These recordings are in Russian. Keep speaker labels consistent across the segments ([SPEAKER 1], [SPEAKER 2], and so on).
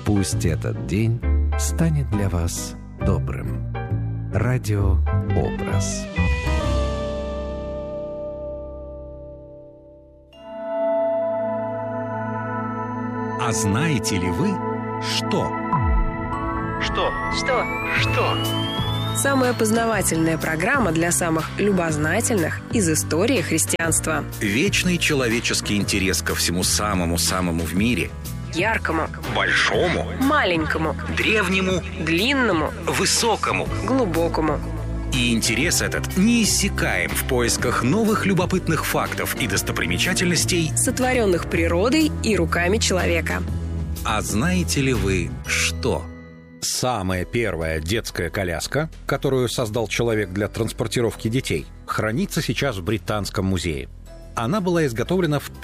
[SPEAKER 1] Пусть этот день станет для вас добрым. Радиообраз.
[SPEAKER 2] А знаете ли вы, что?
[SPEAKER 3] Что? Самая познавательная программа для самых любознательных из истории христианства.
[SPEAKER 2] Вечный человеческий интерес ко всему самому-самому в мире.
[SPEAKER 3] Яркому,
[SPEAKER 2] Большому,
[SPEAKER 3] маленькому,
[SPEAKER 2] древнему,
[SPEAKER 3] длинному,
[SPEAKER 2] высокому.
[SPEAKER 3] глубокому.
[SPEAKER 2] И интерес этот неиссякаем в поисках новых любопытных фактов и достопримечательностей,
[SPEAKER 3] Сотворенных природой и руками человека.
[SPEAKER 2] А знаете ли вы, что?
[SPEAKER 4] Самая первая детская коляска, которую создал человек для транспортировки детей, хранится сейчас в Британском музее. Она была изготовлена в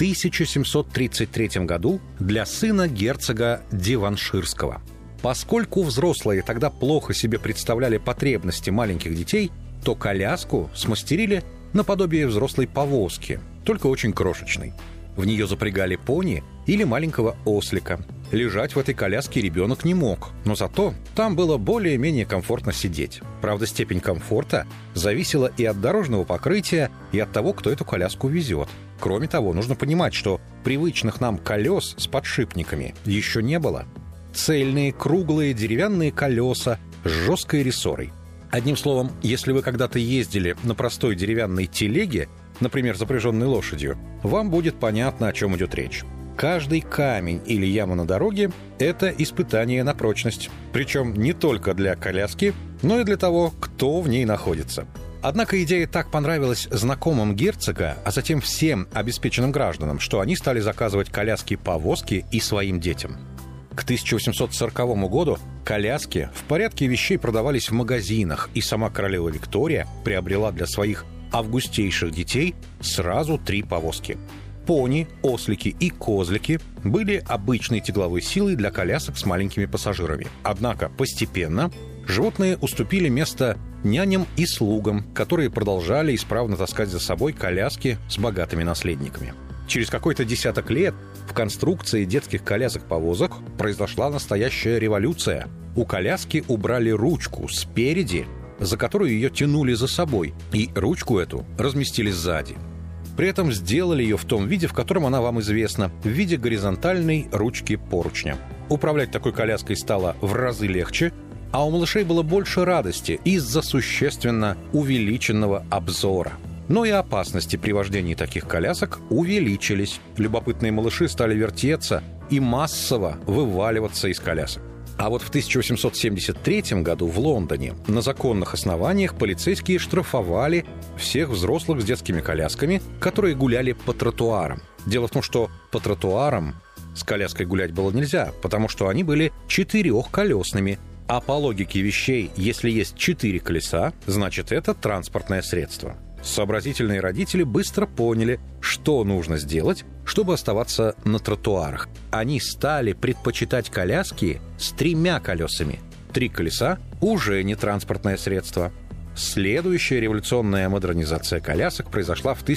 [SPEAKER 4] 1733 году для сына герцога Диванширского. Поскольку взрослые тогда плохо себе представляли потребности маленьких детей, то коляску смастерили наподобие взрослой повозки, только очень крошечной. В нее запрягали пони или маленького ослика. Лежать в этой коляске ребенок не мог, но зато там было более-менее комфортно сидеть. Правда, степень комфорта зависела и от дорожного покрытия, и от того, кто эту коляску везет. Кроме того, нужно понимать, что привычных нам колес с подшипниками еще не было. Цельные, круглые деревянные колеса с жесткой рессорой. Одним словом, если вы когда-то ездили на простой деревянной телеге, например, запряженной лошадью, вам будет понятно, о чем идет речь. Каждый камень или яма на дороге – это испытание на прочность. Причем не только для коляски, но и для того, кто в ней находится. Однако идея так понравилась знакомым герцога, а затем всем обеспеченным гражданам, что они стали заказывать коляски-повозки и своим детям. К 1840 году коляски в порядке вещей продавались в магазинах, и сама королева Виктория приобрела для своих августейших детей сразу 3 повозки. Пони, ослики и козлики были обычной тягловой силой для колясок с маленькими пассажирами. Однако постепенно животные уступили место няням и слугам, которые продолжали исправно таскать за собой коляски с богатыми наследниками. Через какой-то десяток лет в конструкции детских колясок-повозок произошла настоящая революция. У коляски убрали ручку спереди, за которую ее тянули за собой, и ручку эту разместили сзади. При этом сделали ее в том виде, в котором она вам известна, в виде горизонтальной ручки поручня. Управлять такой коляской стало в разы легче, а у малышей было больше радости из-за существенно увеличенного обзора. Но и опасности при вождении таких колясок увеличились. Любопытные малыши стали вертеться и массово вываливаться из колясок. А вот в 1873 году в Лондоне на законных основаниях полицейские штрафовали всех взрослых с детскими колясками, которые гуляли по тротуарам. Дело в том, что по тротуарам с коляской гулять было нельзя, потому что они были 4-колесными. А по логике вещей, если есть 4 колеса, значит, это транспортное средство. Сообразительные родители быстро поняли, что нужно сделать, чтобы оставаться на тротуарах. Они стали предпочитать коляски с 3 колесами. 3 колеса уже не транспортное средство. Следующая революционная модернизация колясок произошла в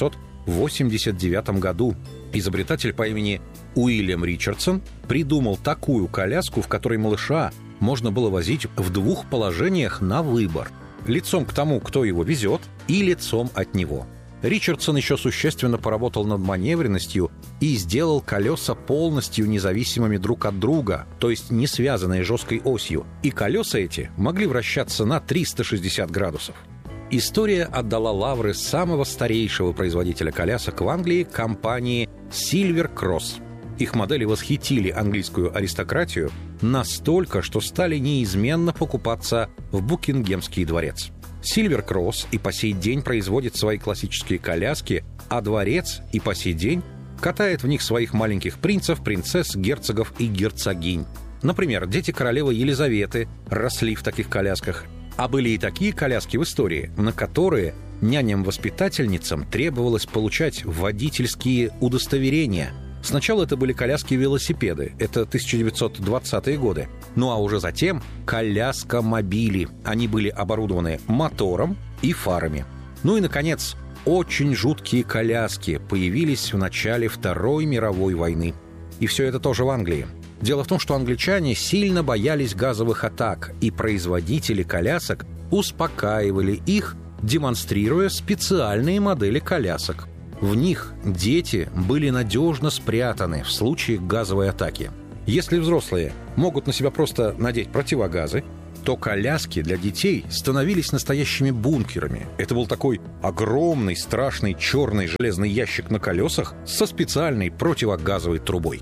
[SPEAKER 4] 1889 году. Изобретатель по имени Уильям Ричардсон придумал такую коляску, в которой малыша можно было возить в 2 положениях на выбор. Лицом к тому, кто его везет, и лицом от него. Ричардсон еще существенно поработал над маневренностью и сделал колеса полностью независимыми друг от друга, то есть не связанные жесткой осью, и колеса эти могли вращаться на 360 градусов. История отдала лавры самого старейшего производителя колясок в Англии компании Silver Cross. Их модели восхитили английскую аристократию настолько, что стали неизменно покупаться в Букингемский дворец. Silver Cross и по сей день производит свои классические коляски, а дворец и по сей день катает в них своих маленьких принцев, принцесс, герцогов и герцогинь. Например, дети королевы Елизаветы росли в таких колясках. А были и такие коляски в истории, на которые няням-воспитательницам требовалось получать водительские удостоверения. Сначала это были коляски-велосипеды, это 1920-е годы. Ну а уже затем коляска-мобили. Они были оборудованы мотором и фарами. Ну и, наконец, очень жуткие коляски появились в начале Второй мировой войны. И все это тоже в Англии. Дело в том, что англичане сильно боялись газовых атак, и производители колясок успокаивали их, демонстрируя специальные модели колясок. В них дети были надежно спрятаны в случае газовой атаки. Если взрослые могут на себя просто надеть противогазы, то коляски для детей становились настоящими бункерами. Это был такой огромный, страшный черный железный ящик на колесах со специальной противогазовой трубой.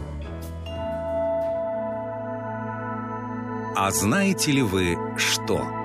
[SPEAKER 2] А знаете ли вы что?